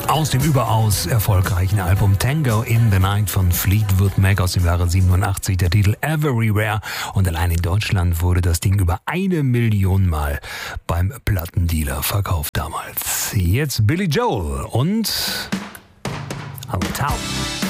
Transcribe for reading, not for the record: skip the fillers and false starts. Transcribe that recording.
Aus dem überaus erfolgreichen Album Tango in the Night von Fleetwood Mac aus dem Jahre 87, der Titel Everywhere. Und allein in Deutschland wurde das Ding über 1 Million Mal beim Plattendealer verkauft damals. Jetzt Billy Joel und Old Town.